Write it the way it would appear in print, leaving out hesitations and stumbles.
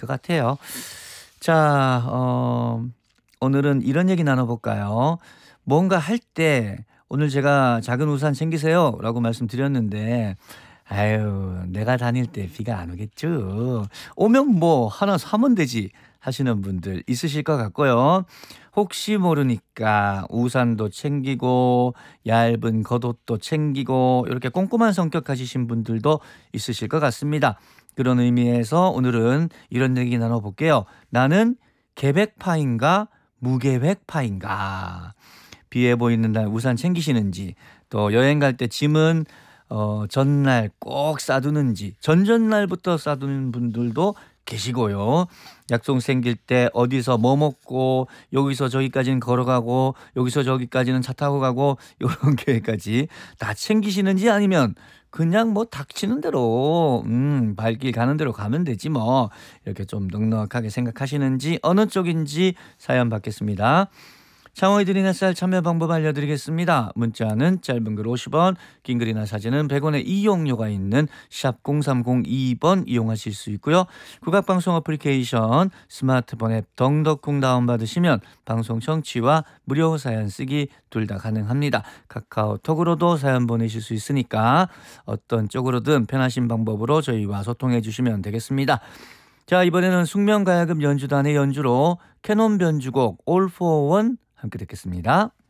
것 같아요. 자, 오늘은 이런 얘기 나눠볼까요? 뭔가 할 때 오늘 제가 작은 우산 챙기세요 라고 말씀드렸는데 아유 내가 다닐 때 비가 안 오겠죠. 오면 뭐 하나 사면 되지 하시는 분들 있으실 것 같고요. 혹시 모르니까 우산도 챙기고 얇은 겉옷도 챙기고 이렇게 꼼꼼한 성격 가지신 분들도 있으실 것 같습니다. 그런 의미에서 오늘은 이런 얘기 나눠볼게요. 나는 계획파인가 무계획파인가. 비에 보이는 날 우산 챙기시는지 또 여행 갈 때 짐은 전날 꼭 싸두는지 전전날부터 싸두는 분들도 계시고요. 약속 생길 때 어디서 뭐 먹고 여기서 저기까지는 걸어가고 여기서 저기까지는 차 타고 가고 이런 계획까지 다 챙기시는지 아니면 그냥 뭐 닥치는 대로 발길 가는 대로 가면 되지 뭐 이렇게 좀 넉넉하게 생각하시는지 어느 쪽인지 사연 받겠습니다. 창호이 드린 햇살 참여 방법 알려드리겠습니다. 문자는 짧은 글 50원, 긴 글이나 사진은 100원의 이용료가 있는 샵 0302번 이용하실 수 있고요. 국악방송 어플리케이션 스마트폰 앱 덩덕쿵 다운받으시면 방송 청취와 무료 사연 쓰기 둘 다 가능합니다. 카카오톡으로도 사연 보내실 수 있으니까 어떤 쪽으로든 편하신 방법으로 저희와 소통해 주시면 되겠습니다. 자, 이번에는 숙명가야금 연주단의 연주로 캐논 변주곡 All for One 함께 듣겠습니다.